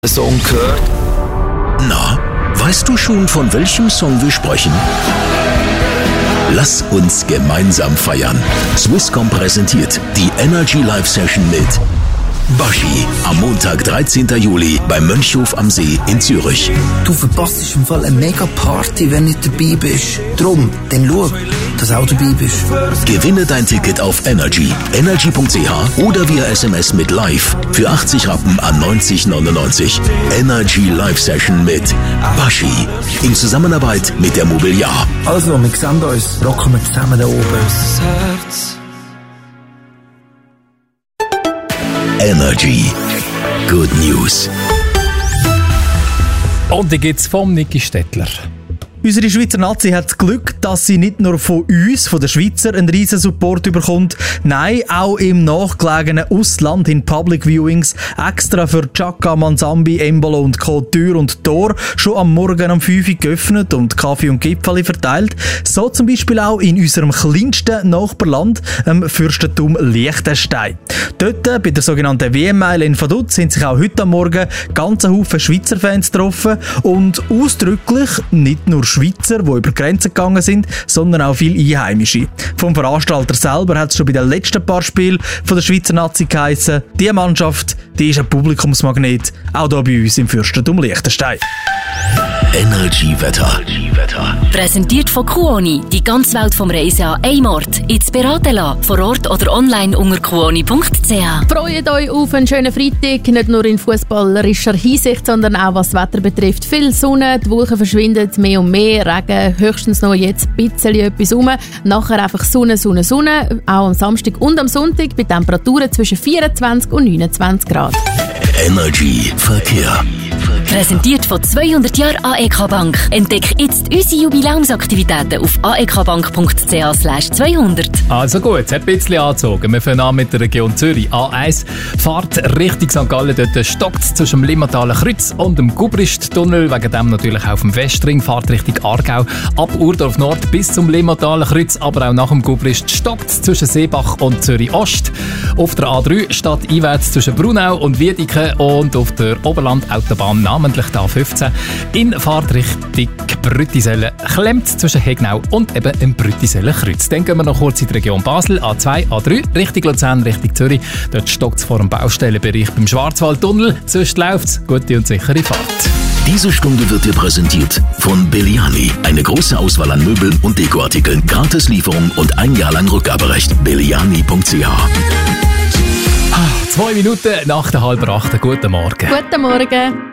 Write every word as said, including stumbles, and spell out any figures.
Song gehört? Na, weißt du schon, von welchem Song wir sprechen? Lass uns gemeinsam feiern. Swisscom präsentiert die Energy Live Session mit Baschi am Montag, dreizehnten Juli beim Mönchhof am See in Zürich. Du verpasst im Fall eine mega Party, wenn du nicht dabei bist. Drum, dann schau, dass du auch dabei bist. Gewinne dein Ticket auf Energy, energy punkt c h oder via S M S mit Live für achtzig Rappen an neunzig neunundneunzig. Energy Live Session mit Baschi in Zusammenarbeit mit der Mobiliar. Also, wir sehen uns. Rocken wir zusammen da oben. Energy. Good News. Und die gibt's vom Niki Stettler. Unsere Schweizer Nazi hat das Glück, dass sie nicht nur von uns, von den Schweizer, einen riesen Support bekommt, nein, auch im nachgelegenen Ausland in Public Viewings extra für Chaka, Manzambi, Embolo und Co. Tür und Tor schon am Morgen um fünf Uhr geöffnet und Kaffee und Gipfeli verteilt. So zum Beispiel auch in unserem kleinsten Nachbarland, dem Fürstentum Liechtenstein. Dort, bei der sogenannten W M-Meile in Vaduz, sind sich auch heute am Morgen ganze Haufen Schweizer Fans getroffen und ausdrücklich nicht nur Schweizer, die über Grenzen gegangen sind, sondern auch viele Einheimische. Vom Veranstalter selber hat es schon bei den letzten paar Spielen von der Schweizer Nazi geheissen, die Mannschaft, die ist ein Publikumsmagnet, auch hier bei uns im Fürstentum Liechtenstein. Energy Wetter. Präsentiert von Kuoni. Die ganze Welt vom Reisen an einem Ort. Jetzt beraten lassen. Vor Ort oder online unter kuoni punkt c h. Freut euch auf einen schönen Freitag. Nicht nur in fußballerischer Hinsicht, sondern auch was das Wetter betrifft. Viel Sonne, die Wolken verschwinden mehr und mehr. Regen, höchstens noch jetzt ein bisschen etwas rum. Nachher einfach Sonne, Sonne, Sonne. Auch am Samstag und am Sonntag bei Temperaturen zwischen vierundzwanzig und neunundzwanzig Grad. Energy Verkehr. Präsentiert von zweihundert Jahren A E K Bank. Entdeck jetzt unsere Jubiläumsaktivitäten auf a e k bank punkt c h slash zweihundert. Also gut, es hat ein bisschen angezogen. Wir fangen an mit der Region Zürich. A eins, Fahrt Richtung Sankt Gallen. Dort stockt es zwischen dem Limmataler Kreuz und dem Gubrist-Tunnel. Wegen dem natürlich auch auf dem Westring. Fahrt Richtung Aargau. Ab Urdorf Nord bis zum Limmataler Kreuz. Aber auch nach dem Gubrist stockt es zwischen Seebach und Zürich Ost. Auf der A drei stadteinwärts zwischen Brunau und Wiedeke. Und auf der Oberland-Autobahn namentlich die A fünfzehn in Fahrtrichtung Brüttisellen klemmt zwischen Hegnau und eben im Brüttiseller Kreuz. Dann gehen wir noch kurz in die Region Basel, A zwei, A drei, Richtung Luzern, Richtung Zürich. Dort stockt es vor dem Baustellenbereich beim Schwarzwaldtunnel. Sonst läuft es. Gute und sichere Fahrt. Diese Stunde wird dir präsentiert von Belliani. Eine große Auswahl an Möbeln und Dekoartikeln, Gratislieferung und ein Jahr lang Rückgaberecht. belliani punkt c h. Zwei Minuten nach der halben acht. Guten Morgen. Guten Morgen.